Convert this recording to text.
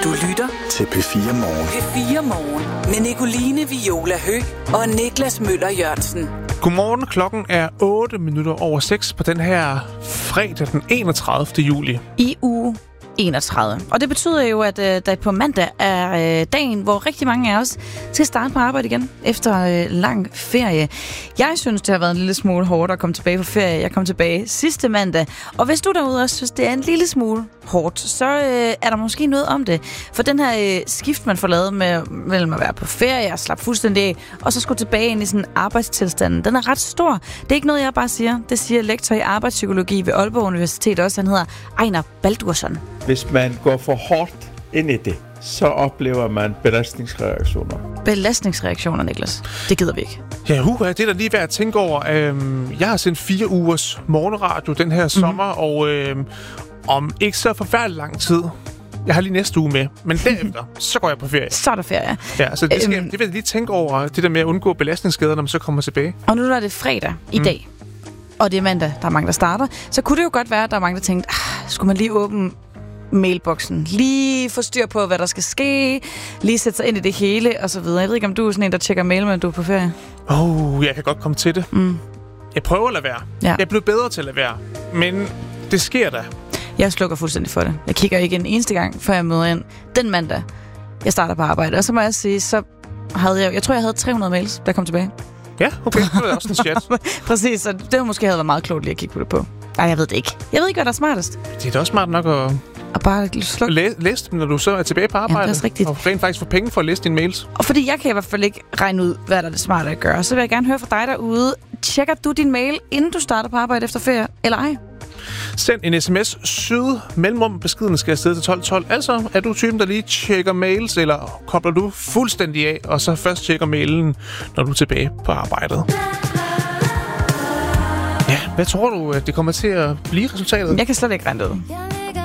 Du lytter til P4 Morgen. P4 Morgen med Nicoline Viola Høgh og Niklas Møller Jørgensen. Godmorgen, klokken er 8:08 på den her fredag den 31. juli. I uge 31. Og det betyder jo, at der på mandag er dagen, hvor rigtig mange af os skal starte på arbejde igen efter lang ferie. Jeg synes, det har været en lille smule hårdt at komme tilbage på ferie. Jeg kom tilbage sidste mandag. Og hvis du derude også synes, det er en lille smule hårdt, så er der måske noget om det. For den her skift, man får lavet mellem at være på ferie og slappe fuldstændig af, og så skulle tilbage ind i sådan arbejdstilstanden, den er ret stor. Det er ikke noget, jeg bare siger. Det siger lektor i arbejdspsykologi ved Aalborg Universitet også. Han hedder Einar Baldursson. Hvis man går for hårdt ind i det, så oplever man belastningsreaktioner. Belastningsreaktioner, Niklas. Det gider vi ikke. Ja, det er da lige værd at tænke over. Jeg har sendt 4 ugers morgenradio den her sommer, og om ikke så forfærdelig lang tid. Jeg har lige næste uge med, men derefter, så går jeg på ferie. Så er der ferie. Ja, så det vil jeg lige tænke over, det der med at undgå belastningsskader, når man så kommer tilbage. Og nu er det fredag i dag, og det er mandag, der er mange, der starter. Så kunne det jo godt være, at der er mange, der tænkte, skulle man lige åbne mailboksen, lige få styr på, hvad der skal ske, lige sætte sig ind i det hele, og så videre. Jeg ved ikke, om du er sådan en, der tjekker mail, men du er på ferie. Jeg kan godt komme til det. Jeg prøver at lade være. Ja. Jeg er blevet bedre til at lade være, men det sker da. Jeg slukker fuldstændig for det. Jeg kigger ikke en eneste gang, før jeg møder ind den mandag, jeg starter på arbejde. Og så må jeg sige, så havde jeg tror, jeg havde 300 mails, der kom tilbage. Ja, okay. Det var også en chat. Præcis, så det måske havde været meget klogt lige at kigge på det på. Nej, jeg ved det ikke. Jeg ved ikke, hvad der er smartest. Det er da også smart nok at bare slukke. Læse dem, når du så er tilbage på arbejde. Jamen, det er rigtigt. Og rent faktisk få penge for at læse dine mails. Og fordi jeg kan i hvert fald ikke regne ud, hvad der er det smarte at gøre, så vil jeg gerne høre fra dig derude. Tjekker du din mail, inden du starter på arbejde efter ferie, eller ej? Send en sms mellemrum beskeden skal afsted til 1212. Altså, er du typen, der lige tjekker mails, eller kobler du fuldstændig af, og så først tjekker mailen, når du er tilbage på arbejdet? Ja, hvad tror du, at det kommer til at blive resultatet? Jeg kan slet ikke regne det ud.